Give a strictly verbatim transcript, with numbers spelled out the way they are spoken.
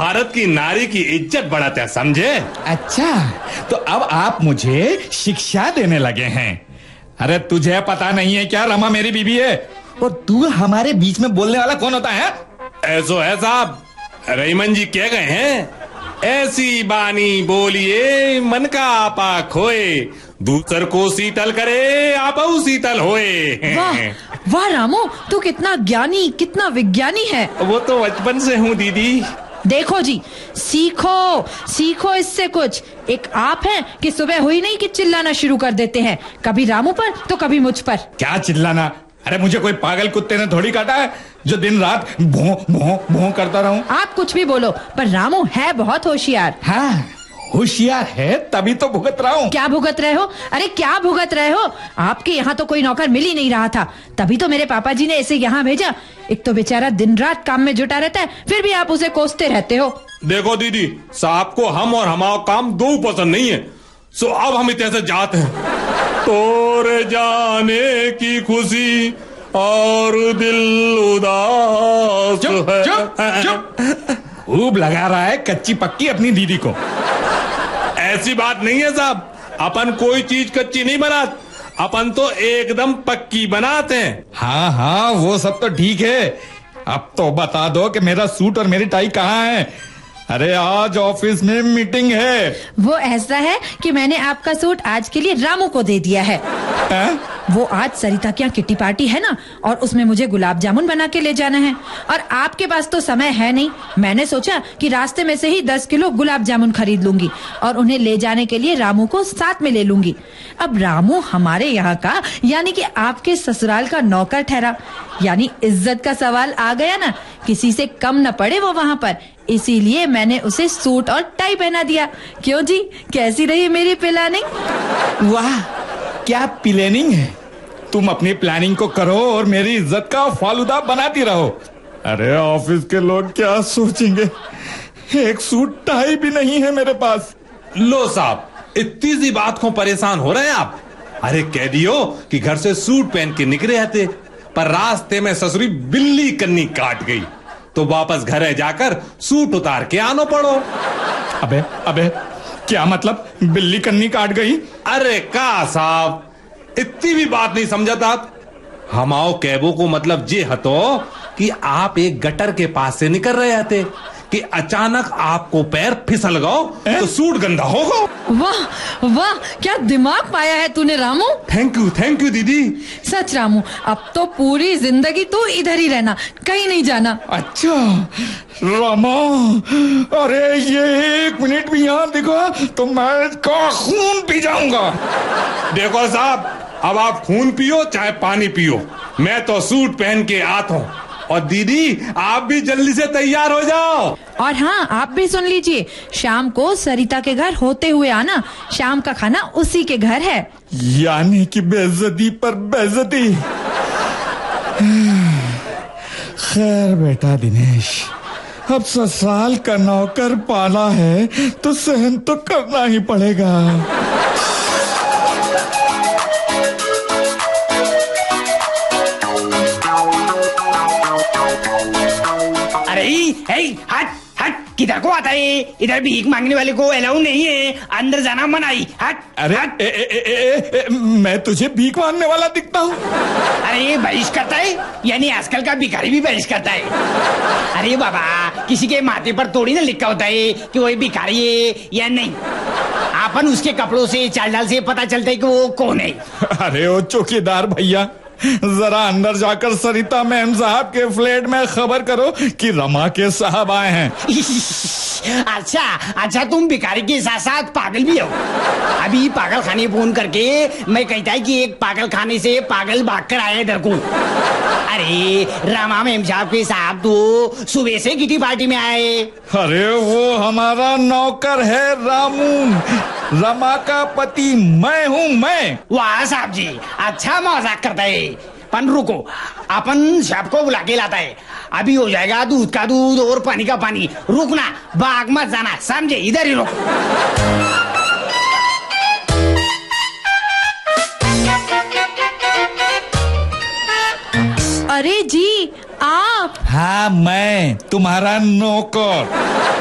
भारत की नारी की इज्जत बढ़ाते हैं, समझे? अच्छा, तो अब आप मुझे शिक्षा देने लगे हैं। अरे तुझे पता नहीं है क्या, रमा मेरी बीबी है और तू हमारे बीच में बोलने वाला कौन होता है? ऐसो है साहब, रहीमन जी कह गए हैं, ऐसी बानी बोलिए मन का आपा खोए, दूसर को शीतल करे आपऊ शीतल होए। वाह वाह रामू, तू कितना ज्ञानी, कितना विज्ञानी है। वो तो बचपन से हूँ दीदी। देखो जी, सीखो सीखो इससे कुछ। एक आप हैं कि सुबह हुई नहीं कि चिल्लाना शुरू कर देते हैं, कभी रामू पर तो कभी मुझ पर। क्या चिल्लाना? अरे मुझे कोई पागल कुत्ते ने थोड़ी काटा है जो दिन रात भों भों भों करता रहूं। आप कुछ भी बोलो, पर रामू है बहुत होशियार। हाँ, होशियार है तभी तो भुगत रहा हूँ। क्या भुगत रहे हो? अरे क्या भुगत रहे हो? आपके यहाँ तो कोई नौकर मिल ही नहीं रहा था, तभी तो मेरे पापा जी ने इसे यहाँ भेजा। एक तो बेचारा दिन रात काम में जुटा रहता है, फिर भी आप उसे कोसते रहते हो। देखो दीदी, साहब को हम और हमारा काम दो पसंद नहीं है, सो अब हम इतने से जाते हैं। तोरे जाने की खुशी और दिल उदास चुप, है। चुप, चुप। खूब लगा रहा है कच्ची पक्की अपनी दीदी को। ऐसी बात नहीं है साहब, अपन कोई चीज कच्ची नहीं बनाते, अपन तो एकदम पक्की बनाते हैं। हाँ हाँ, वो सब तो ठीक है। अब तो बता दो कि मेरा सूट और मेरी टाई कहाँ है? अरे आज ऑफिस में मीटिंग है। वो ऐसा है कि मैंने आपका सूट आज के लिए रामू को दे दिया है। है? वो आज सरिता की यहाँ किट्टी पार्टी है ना, और उसमें मुझे गुलाब जामुन बना के ले जाना है, और आपके पास तो समय है नहीं। मैंने सोचा कि रास्ते में से ही दस किलो गुलाब जामुन खरीद लूंगी और उन्हें ले जाने के लिए रामू को साथ में ले लूंगी। अब रामू हमारे यहाँ का यानी कि आपके ससुराल का नौकर ठहरा, यानी इज्जत का सवाल आ गया ना, किसी से कम न पड़े वो वहाँ पर। इसीलिए मैंने उसे सूट और टाई पहना दिया। क्यों जी, कैसी रही मेरी प्लानिंग? वाह, क्या प्लानिंग है। तुम अपनी प्लानिंग को करो और मेरी इज्जत का फालूदा बनाती रहो। अरे ऑफिस के लोग क्या सोचेंगे, एक सूट टाई भी नहीं है मेरे पास। लो साहब, इतनी सी बात को परेशान हो रहे हैं आप? अरे कह दियो कि घर से सूट पहन के निकले आते, पर रास्ते में ससुरी बिल्ली कन्नी काट गई, तो वापस घर जाकर सूट उतार के आनो पड़ो। अबे अबे, क्या मतलब बिल्ली कन्नी काट गई? अरे का साहब, इतनी भी बात नहीं समझता आप? हमाओ कैबो को मतलब ये हतो कि आप एक गटर के पास से निकल रहे थे कि अचानक आपको पैर फिसल गओ तो सूट गंदा होगा। वाह वाह, क्या दिमाग पाया है तूने Ramu. Thank you thank you दीदी। सच रामू, अब तो पूरी जिंदगी तू इधर ही रहना, कहीं नहीं जाना। अच्छा रमा, अरे ये एक मिनट भी यहाँ दिखा तो मैं इसका खून पी जाऊंगा। देखो साहब, अब आप खून पियो चाहे पानी पियो, मैं तो सूट पहन के आता हूँ। और दीदी आप भी जल्दी से तैयार हो जाओ। और हाँ, आप भी सुन लीजिए, शाम को सरिता के घर होते हुए आना, शाम का खाना उसी के घर है। यानी कि बेइज्जती पर बेइज्जती। खैर बेटा दिनेश, अब ससुराल का नौकर पाला है तो सहन तो करना ही पड़ेगा। हे, हट हट, किधर को आता है? इधर भीख मांगने वाले को अलाउ नहीं है, अंदर जाना मनाही। हट। अरे हट। ए, ए, ए, ए, ए, मैं तुझे भीख मांगने वाला दिखता हूँ? अरे ये बहिष करता है, यानी आजकल का भिखारी भी बहिष करता है। अरे बाबा, किसी के माथे पर थोड़ी ना लिखा होता है कि वो भिखारी है या नहीं। अपन उसके कपड़ों से, चाल डाल से पता चलता है कि वो कौन है। अरे ओ चौकीदार भैया, जरा अंदर जाकर सरिता मैम साहब के फ्लैट में खबर करो कि रमा के साहब आए हैं। अच्छा अच्छा, तुम भिखारी के साथ साथ पागल भी हो। अभी पागल खाने फोन करके मैं कहता है कि एक पागल खाने से पागल भाग कर आया इधर को। अरे रमा मैम साहब के साहब तो सुबह से किटी पार्टी में आए। अरे वो हमारा नौकर है रामू, रमा का पति मैं हूँ मैं। वाह साहब जी, अच्छा मजाक करता है। पन रुको, अपन साहब को बुला के लाता है, अभी हो जाएगा दूध का दूध और पानी का पानी। रुकना, भाग मत जाना, समझे? इधर ही रुक। अरे जी आप? हाँ मैं तुम्हारा नौकर।